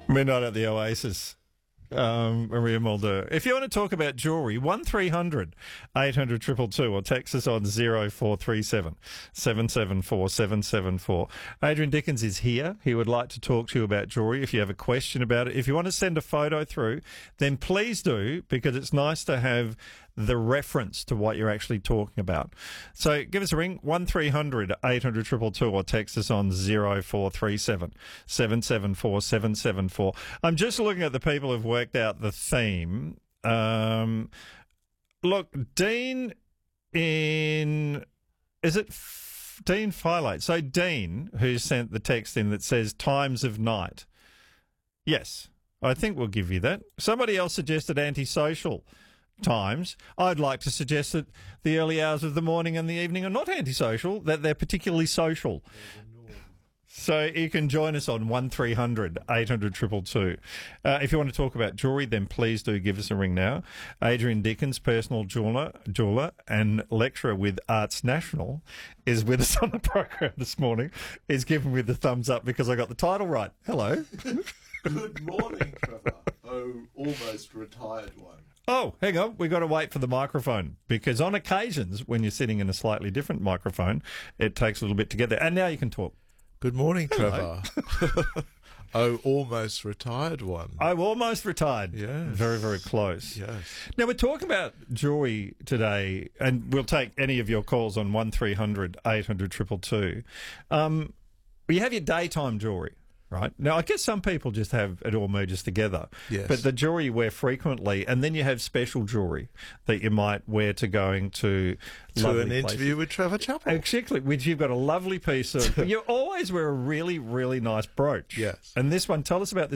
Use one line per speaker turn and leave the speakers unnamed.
Midnight at the Oasis. Maria Mulder. If you want to talk about jewellery, 1300 800 222 or text us on 0437 774 774. Adrian Dickens is here. He would like to talk to you about jewellery if you have a question about it. If you want to send a photo through, then please do, because it's nice to have the reference to what you're actually talking about. So give us a ring, 1300 800 222 or text us on 0437 774 774. I'm just looking at the people who've worked out the theme. Look, Dean Dean Philate? So Dean, who sent the text in that says times of night. Yes, I think we'll give you that. Somebody else suggested antisocial times. I'd like to suggest that the early hours of the morning and the evening are not antisocial, that they're particularly social. So you can join us on 1300 800 222. If you want to talk about jewellery, then please do give us a ring now. Adrian Dickens, personal jeweller and lecturer with Arts National, is with us on the program this morning. He's giving me the thumbs up because I got the title right. Hello.
Good morning, Trevor. Oh, almost retired one.
Oh, hang on. We've got to wait for the microphone, because on occasions when you're sitting in a slightly different microphone, it takes a little bit to get there. And now you can talk.
Good morning, Trevor. Oh, almost retired one.
I'm almost retired.
Yes.
Very, very close.
Yes.
Now, we're talking about jewellery today, and we'll take any of your calls on 1300 800 222. You have your daytime jewellery. Right. Now, I guess some people just have it all merges together.
Yes.
But the jewellery you wear frequently, and then you have special jewellery that you might wear to going to
an interview with Trevor Chappell.
Exactly, which you've got a lovely piece of. You always wear a really, really nice brooch.
Yes.
And this one, tell us about this